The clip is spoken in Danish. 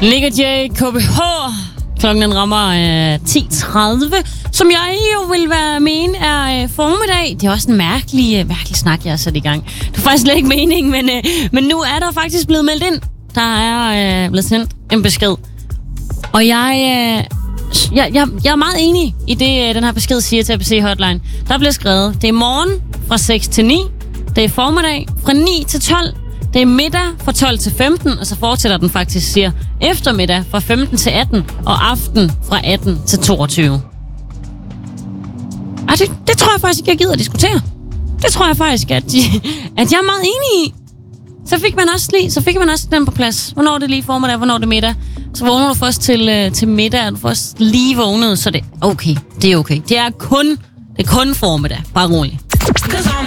Ligger J, KBH. Klokken rammer 10:30, som jeg jo vil mene er formiddag. Det er også en mærkelig snak, jeg har sat i gang. Det er faktisk slet ikke meningen, men nu er der faktisk blevet meldt ind. Der er blevet sendt en besked. Og jeg er meget enig i det, den her besked siger til ABC Hotline. Der bliver skrevet, det er morgen fra 6 til 9. Det er formiddag fra 9 til 12. Det er middag fra 12 til 15, og så fortsætter den faktisk, siger eftermiddag fra 15 til 18, og aften fra 18 til 22. Det tror jeg faktisk ikke, jeg gider at diskutere. Det tror jeg faktisk, at jeg er meget enig i. Så fik man også den på plads. Hvornår er det lige formiddag, hvornår er det middag? Så vågner du først til middag, og du først lige vågnet, så det er okay. Det er okay. Det er kun formiddag. Bare rolig.